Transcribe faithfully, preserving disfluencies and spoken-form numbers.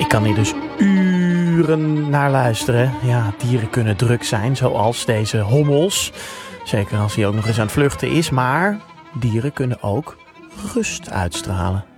Je kan hier dus uren naar luisteren. Ja, dieren kunnen druk zijn, zoals deze hommels. Zeker als hij ook nog eens aan het vluchten is. Maar dieren kunnen ook rust uitstralen.